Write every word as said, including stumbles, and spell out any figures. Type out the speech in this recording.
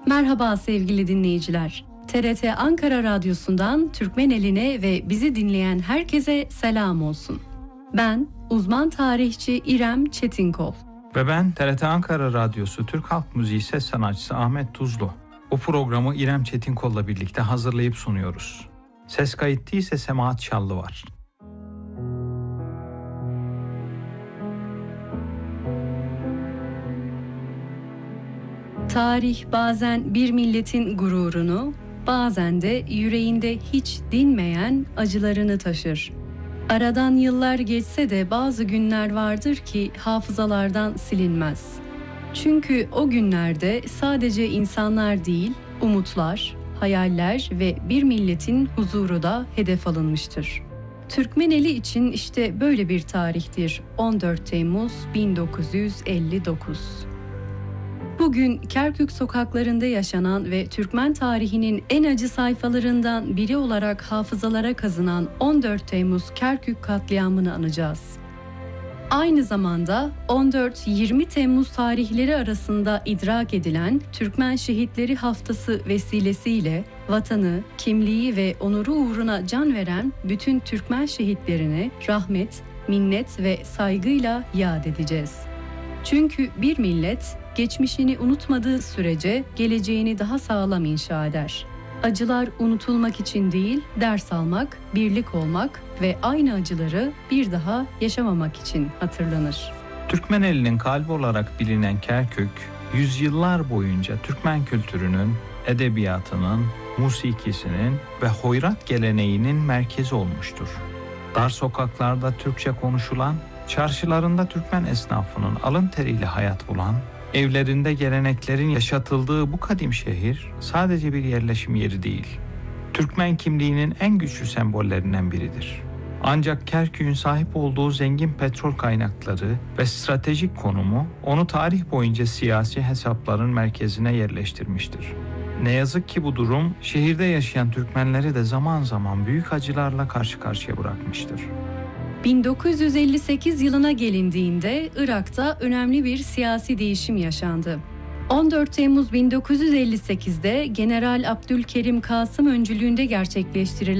Merhaba sevgili dinleyiciler. T R T Ankara Radyosu'ndan Türkmeneline ve bizi dinleyen herkese selam olsun. Ben uzman tarihçi İrem Çetinkol. Ve ben T R T Ankara Radyosu Türk Halk Müziği ses sanatçısı Ahmet Tuzlu. Bu programı İrem Çetinkol'la birlikte hazırlayıp sunuyoruz. Ses kayıt değilse Semahat Şallı var. Tarih bazen bir milletin gururunu, bazen de yüreğinde hiç dinmeyen acılarını taşır. Aradan yıllar geçse de bazı günler vardır ki hafızalardan silinmez. Çünkü o günlerde sadece insanlar değil, umutlar, hayaller ve bir milletin huzuru da hedef alınmıştır. Türkmeneli için işte böyle bir tarihtir on dört Temmuz bin dokuz yüz elli dokuz. Bugün Kerkük sokaklarında yaşanan ve Türkmen tarihinin en acı sayfalarından biri olarak hafızalara kazınan on dört Temmuz Kerkük katliamını anacağız. Aynı zamanda on dört yirmi Temmuz tarihleri arasında idrak edilen Türkmen Şehitleri Haftası vesilesiyle vatanı, kimliği ve onuru uğruna can veren bütün Türkmen şehitlerini rahmet, minnet ve saygıyla yad edeceğiz. Çünkü bir millet geçmişini unutmadığı sürece geleceğini daha sağlam inşa eder. Acılar unutulmak için değil, ders almak, birlik olmak ve aynı acıları bir daha yaşamamak için hatırlanır. Türkmeneli'nin kalbi olarak bilinen Kerkük, yüzyıllar boyunca Türkmen kültürünün, edebiyatının, musikisinin ve hoyrat geleneğinin merkezi olmuştur. Dar sokaklarda Türkçe konuşulan, çarşılarında Türkmen esnafının alın teriyle hayat bulan, evlerinde geleneklerin yaşatıldığı bu kadim şehir sadece bir yerleşim yeri değil, Türkmen kimliğinin en güçlü sembollerinden biridir. Ancak Kerkük'ün sahip olduğu zengin petrol kaynakları ve stratejik konumu onu tarih boyunca siyasi hesapların merkezine yerleştirmiştir. Ne yazık ki bu durum şehirde yaşayan Türkmenleri de zaman zaman büyük acılarla karşı karşıya bırakmıştır. bin dokuz yüz elli sekiz yılına gelindiğinde Irak'ta önemli bir siyasi değişim yaşandı. on dört Temmuz bin dokuz yüz elli sekizde General Abdülkerim Kasım öncülüğünde gerçekleştirilen